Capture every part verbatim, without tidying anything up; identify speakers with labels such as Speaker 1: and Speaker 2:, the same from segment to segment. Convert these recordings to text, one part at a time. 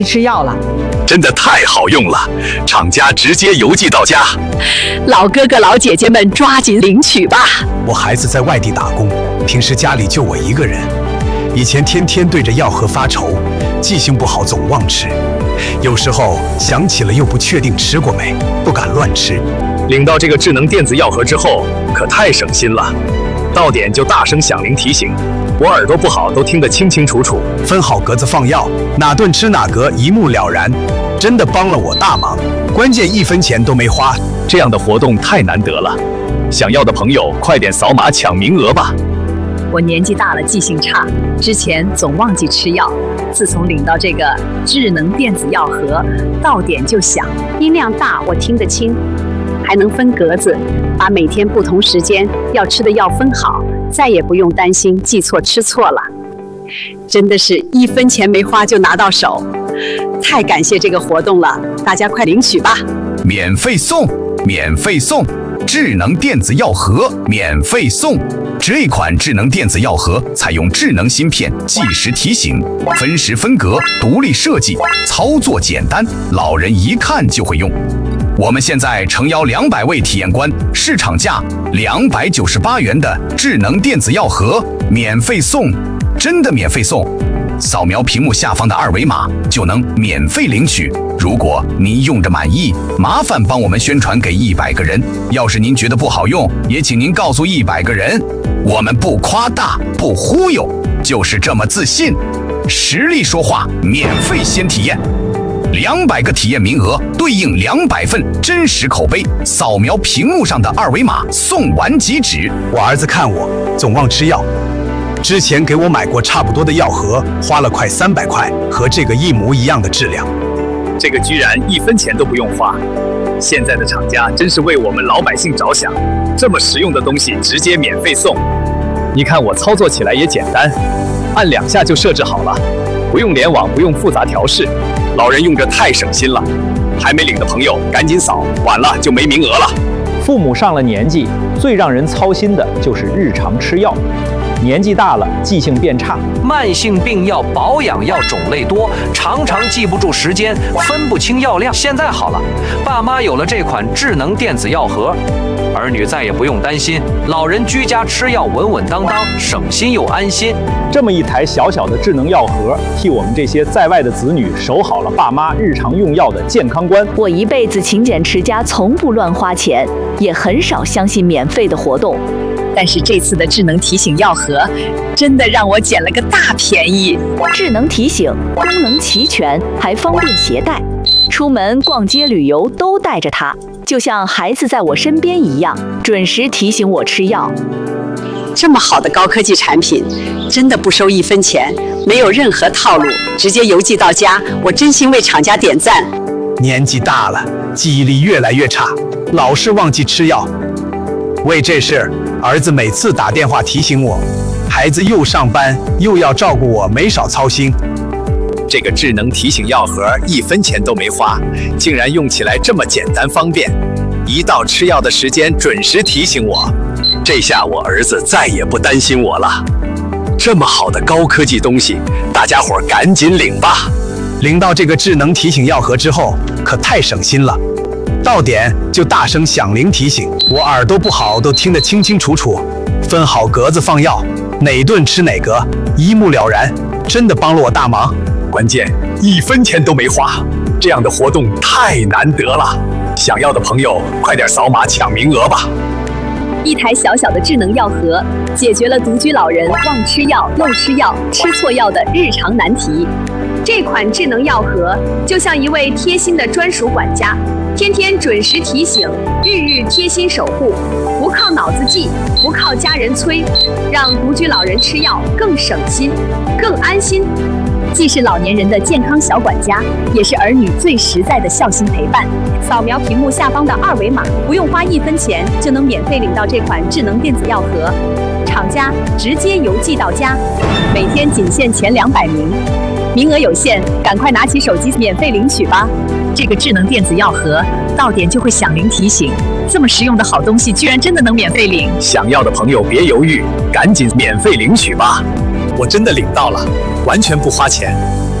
Speaker 1: 吃药了，
Speaker 2: 真的太好用了，厂家直接邮寄到家。
Speaker 3: 老哥哥老姐姐们抓紧领取吧！
Speaker 4: 我孩子在外地打工，平时家里就我一个人，以前天天对着药盒发愁，记性不好总忘吃，有时候想起了又不确定吃过没，不敢乱吃。
Speaker 2: 领到这个智能电子药盒之后，可太省心了，到点就大声响铃提醒，我耳朵不好都听得清清楚楚。
Speaker 4: 分好格子放药，哪顿吃哪格一目了然，真的帮了我大忙，关键一分钱都没花。
Speaker 2: 这样的活动太难得了，想要的朋友快点扫码抢名额吧。
Speaker 3: 我年纪大了，记性差，之前总忘记吃药。自从领到这个智能电子药盒，到点就响，音量大，我听得清，还能分格子，把每天不同时间要吃的药分好，再也不用担心记错吃错了。真的是一分钱没花就拿到手，太感谢这个活动了，大家快领取吧！
Speaker 5: 免费送，免费送，智能电子药盒免费送。这款智能电子药盒采用智能芯片，计时提醒，分时分格，独立设计，操作简单，老人一看就会用。我们现在诚邀两百位体验官，市场价两百九十八元的智能电子药盒免费送，真的免费送！扫描屏幕下方的二维码就能免费领取。如果您用着满意，麻烦帮我们宣传给一百个人。要是您觉得不好用，也请您告诉一百个人。我们不夸大，不忽悠，就是这么自信。实力说话，免费先体验。两百个体验名额对应两百份真实口碑，扫描屏幕上的二维码，送完即止。
Speaker 4: 我儿子看我总忘吃药，之前给我买过差不多的药盒，花了快三百块，和这个一模一样的质量。
Speaker 2: 这个居然一分钱都不用花，现在的厂家真是为我们老百姓着想，这么实用的东西直接免费送。你看我操作起来也简单，按两下就设置好了，不用联网，不用复杂调试，老人用着太省心了。还没领的朋友赶紧扫，晚了就没名额了。
Speaker 6: 父母上了年纪，最让人操心的就是日常吃药。年纪大了，记性变差，
Speaker 7: 慢性病药、保养药种类多，常常记不住时间，分不清药量。现在好了，爸妈有了这款智能电子药盒，儿女再也不用担心，老人居家吃药稳稳当当，省心又安心。
Speaker 6: 这么一台小小的智能药盒，替我们这些在外的子女守好了爸妈日常用药的健康观。
Speaker 8: 我一辈子勤俭持家，从不乱花钱，也很少相信免费的活动。
Speaker 3: 但是这次的智能提醒药盒，真的让我捡了个大便宜。
Speaker 8: 智能提醒功能齐全，还方便携带，出门逛街旅游都带着它，就像孩子在我身边一样，准时提醒我吃药。
Speaker 3: 这么好的高科技产品，真的不收一分钱，没有任何套路，直接邮寄到家，我真心为厂家点赞。
Speaker 4: 年纪大了，记忆力越来越差，老是忘记吃药。为这事，儿子每次打电话提醒我，孩子又上班又要照顾我，没少操心。
Speaker 2: 这个智能提醒药盒一分钱都没花，竟然用起来这么简单方便，一到吃药的时间准时提醒我，这下我儿子再也不担心我了。这么好的高科技东西，大家伙赶紧领吧！
Speaker 4: 领到这个智能提醒药盒之后，可太省心了。到点就大声响铃提醒，我耳朵不好都听得清清楚楚。分好格子放药，哪顿吃哪格，一目了然，真的帮了我大忙。
Speaker 2: 关键一分钱都没花，这样的活动太难得了。想要的朋友快点扫码抢名额吧！
Speaker 3: 一台小小的智能药盒，解决了独居老人忘吃药、漏吃药、吃错药的日常难题。这款智能药盒就像一位贴心的专属管家，天天准时提醒，日日贴心守护，不靠脑子记，不靠家人催，让独居老人吃药更省心、更安心。既是老年人的健康小管家，也是儿女最实在的孝心陪伴。扫描屏幕下方的二维码，不用花一分钱就能免费领到这款智能电子药盒，厂家直接邮寄到家，每天仅限前两百名。名额有限，赶快拿起手机免费领取吧！这个智能电子药盒到点就会响铃提醒，这么实用的好东西居然真的能免费领！
Speaker 2: 想要的朋友别犹豫，赶紧免费领取吧！我真的领到了，完全不花钱，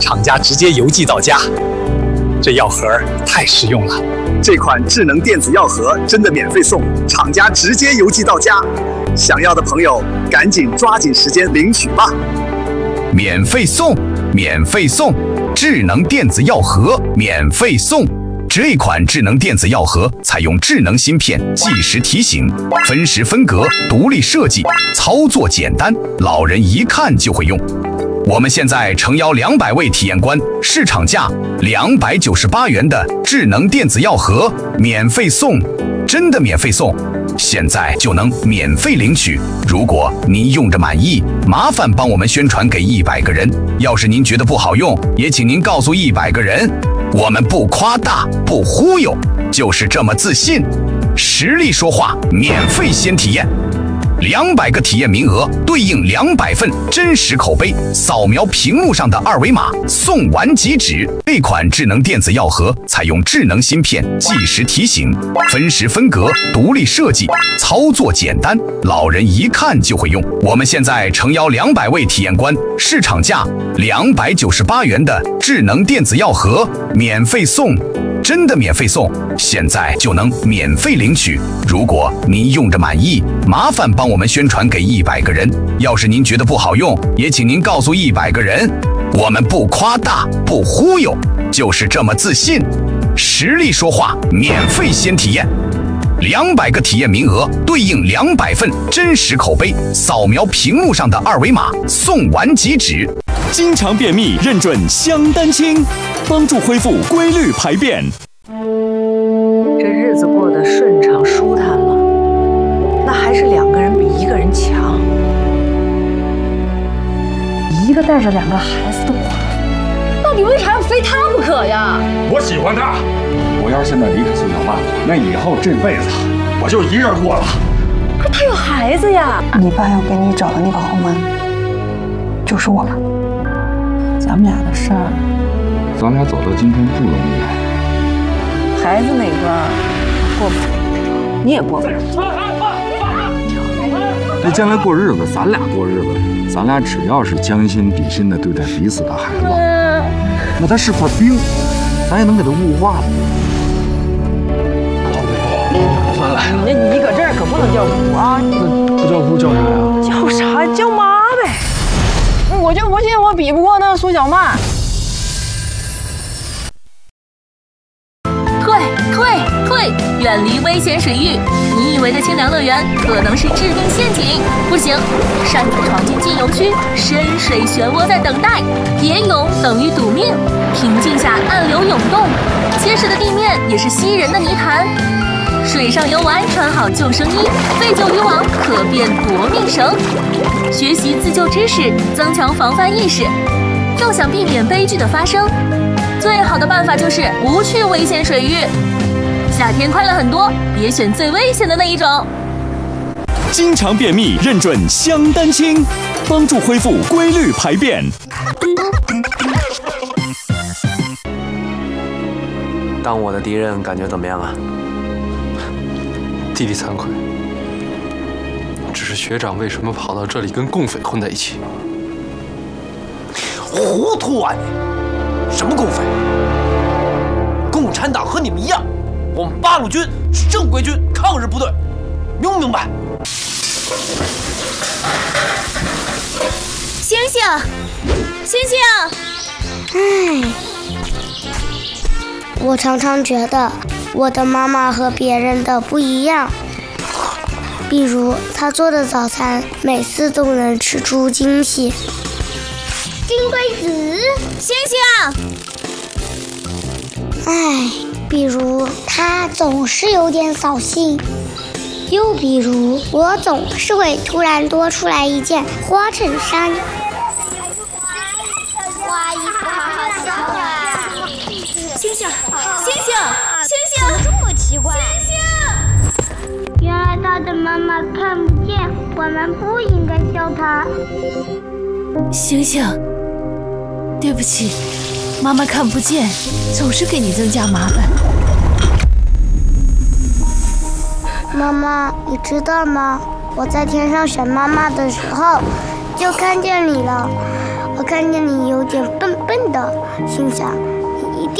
Speaker 2: 厂家直接邮寄到家。这药盒太实用了，这款智能电子药盒真的免费送，厂家直接邮寄到家。想要的朋友赶紧抓紧时间领取吧！
Speaker 5: 免费送，免费送，智能电子药盒免费送。这款智能电子药盒采用智能芯片，计时提醒，分时分隔，独立设计，操作简单，老人一看就会用。我们现在诚邀两百位体验官，市场价两百九十八元的智能电子药盒免费送，真的免费送，现在就能免费领取。如果您用着满意，麻烦帮我们宣传给一百个人。要是您觉得不好用，也请您告诉一百个人。我们不夸大，不忽悠，就是这么自信。实力说话，免费先体验。两百个体验名额对应两百份真实口碑，扫描屏幕上的二维码，送完即止。这款智能电子药盒采用智能芯片，计时提醒，分时分隔，独立设计，操作简单，老人一看就会用。我们现在诚邀两百位体验官，市场价两百九十八元的智能电子药盒免费送，真的免费送，现在就能免费领取。如果您用着满意，麻烦帮我们宣传给一百个人。要是您觉得不好用，也请您告诉一百个人。我们不夸大，不忽悠，就是这么自信。实力说话，免费先体验。两百个体验名额对应两百份真实口碑，扫描屏幕上的二维码，送完即止。
Speaker 1: 经常便秘认准香丹清，帮助恢复规律排便。
Speaker 9: 这日子过得顺畅舒坦了，那还是两个人比一个人强。一个带着两个孩子的我，到底为啥要非他不可呀？
Speaker 10: 我喜欢他，我要是现在离开苏小曼，那以后这辈子我就一个人过了。
Speaker 9: 可他有孩子呀！
Speaker 11: 你爸要给你找的那个后妈，就是我了。咱们俩的事儿，
Speaker 10: 咱俩走到今天不容易。
Speaker 9: 孩子那关过不了，你也过不了。
Speaker 10: 那将来过日子，咱俩过日子，咱俩只要是将心比心的对待彼此的孩子，那他是块冰，咱也能给他雾化了。
Speaker 9: 算了，你那你搁这儿可不能叫姑啊！
Speaker 10: 那不叫姑叫啥呀？
Speaker 9: 叫啥？叫妈呗！我就不信我比不过那苏小曼。
Speaker 12: 退退退！远离危险水域！你以为的清凉乐园可能是致命陷阱。不行，擅自闯进禁游区，深水漩涡在等待。蝶泳等于赌命，平静下暗流涌动，结实的地面也是吸人的泥潭。水上游玩穿好救生衣，废旧渔网可变夺命绳。学习自救知识，增强防范意识。要想避免悲剧的发生，最好的办法就是不去危险水域。夏天快乐很多，别选最危险的那一种。
Speaker 1: 经常便秘认准香丹清，帮助恢复规律排便。
Speaker 7: 当我的敌人感觉怎么样啊？
Speaker 13: 弟弟惭愧，只是学长为什么跑到这里跟共匪混在一起？
Speaker 14: 糊涂啊你！什么共匪？共产党和你们一样，我们八路军是正规军，抗日部队，明不明白？
Speaker 12: 星星，星星！
Speaker 15: 唉，我常常觉得我的妈妈和别人的不一样。比如她做的早餐，每次都能吃出惊喜。金龟子，
Speaker 12: 星星！
Speaker 15: 唉，比如她总是有点扫兴。又比如我总是会突然多出来一件花衬衫。哇，衣服好好笑啊！
Speaker 12: 星星，星星，星星，
Speaker 15: 怎么这么奇怪？
Speaker 12: 星星，
Speaker 15: 原来他的妈妈看不见，我们不应该笑他。
Speaker 12: 星星，对不起，妈妈看不见，总是给你增加麻烦。
Speaker 15: 妈妈，你知道吗？我在天上选妈妈的时候，就看见你了。 我看见你有点笨笨的，心想